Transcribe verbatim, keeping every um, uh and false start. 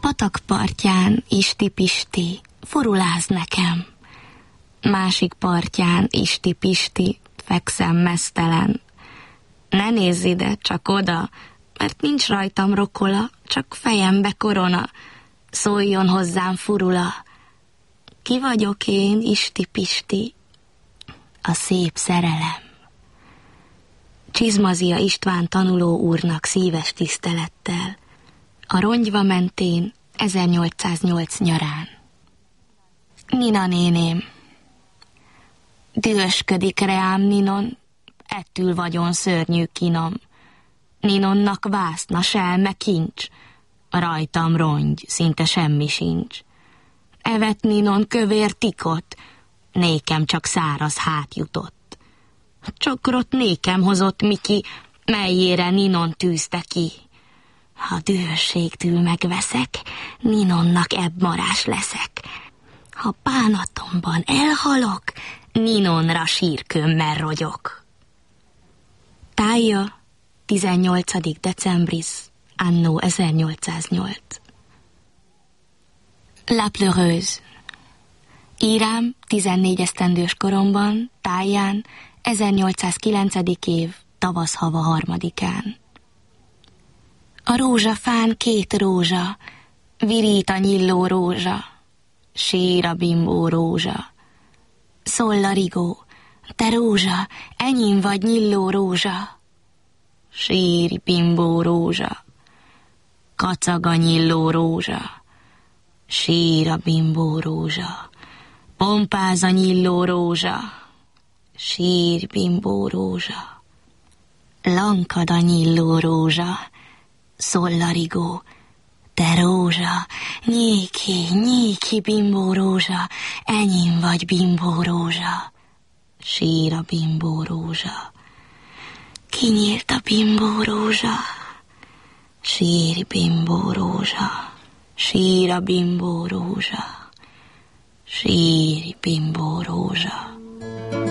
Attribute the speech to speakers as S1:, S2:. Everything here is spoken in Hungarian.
S1: patak partján isti-pisti, furuláz nekem. Másik partján isti-pisti, fekszem meztelen. Ne nézz ide, csak oda, mert nincs rajtam rokola, csak fejembe korona. Szóljon hozzám furula. Ki vagyok én, isti-pisti? A szép szerelem. Csizmazia István tanuló úrnak szíves tisztelettel. A Rongyva mentén ezernyolcszáznyolc nyarán. Nina néném. Dühösködik reám Ninon, ettől vagyon szörnyű kinom. Ninonnak vászna, selme kincs, rajtam rongy, szinte semmi sincs. Evet Ninon kövér tikot, nékem csak száraz hát jutott. Csokrot nékem hozott Miki, melyére Ninon tűzte ki. Ha dühösségtől megveszek, Ninonnak ebb marás leszek. Ha bánatomban elhalok, Ninonra sírkömmel rogyok. Tája, tizennyolcadik decembris, anno ezernyolcszáznyolc. La Pleureuse. Írám tizennégy esztendős koromban, Táján, ezernyolcszázkilencedik év, tavasz-hava harmadikán. A rózsafán két rózsa, virít a nyilló rózsa, sír a bimbó rózsa. Szól a rigó, te rózsa, enyém vagy nyilló rózsa. Sír bimbó rózsa, kacag a nyilló rózsa. Sír a bimbó rózsa, pompáz a nyilló rózsa. Sír bimbó rózsa, lankad a nyilló rózsa. Szól a rigó, te rózsa, nyéki, nyéki bimbó rózsa, enyém vagy bimbó rózsa. Sír a bimbó rózsa, kinyílt a bimbó rózsa. Sír bimbó rózsa, sír a bimbó rózsa. Sír bimbó rózsa.